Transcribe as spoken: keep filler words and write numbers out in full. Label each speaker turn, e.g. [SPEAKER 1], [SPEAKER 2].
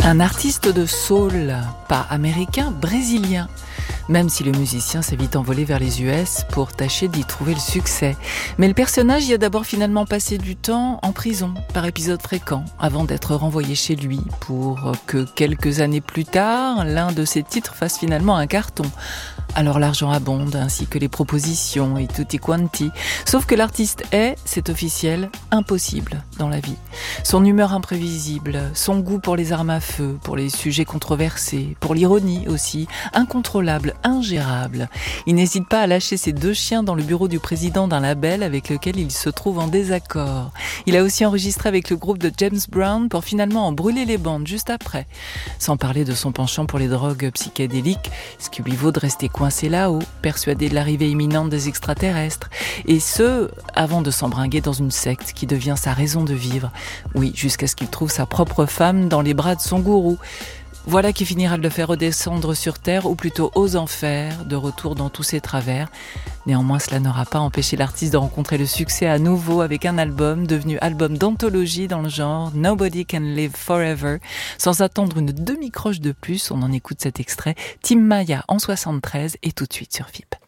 [SPEAKER 1] Un artiste de soul, pas américain, brésilien. Même si le musicien s'est vite envolé vers les U S pour tâcher d'y trouver le succès. Mais le personnage y a d'abord finalement passé du temps en prison, par épisode fréquent, avant d'être renvoyé chez lui, pour que quelques années plus tard, l'un de ses titres fasse finalement un carton. Alors l'argent abonde, ainsi que les propositions et tutti quanti. Sauf que l'artiste est, c'est officiel, impossible dans la vie. Son humeur imprévisible, son goût pour les armes à feu, pour les sujets controversés, pour l'ironie aussi, incontrôlable, ingérable. Il n'hésite pas à lâcher ses deux chiens dans le bureau du président d'un label avec lequel il se trouve en désaccord. Il a aussi enregistré avec le groupe de James Brown pour finalement en brûler les bandes juste après. Sans parler de son penchant pour les drogues psychédéliques, ce qui lui vaut de rester coincé là-haut, persuadé de l'arrivée imminente des extraterrestres. Et ce, avant de s'embringuer dans une secte qui devient sa raison de vivre. Oui, jusqu'à ce qu'il trouve sa propre femme dans les bras de son gourou. Voilà qui finira de le faire redescendre sur Terre, ou plutôt aux enfers, de retour dans tous ses travers. Néanmoins, cela n'aura pas empêché l'artiste de rencontrer le succès à nouveau avec un album, devenu album d'anthologie dans le genre Nobody Can Live Forever. Sans attendre une demi-croche de plus, on en écoute cet extrait, Tim Maya en soixante-treize et tout de suite sur F I P.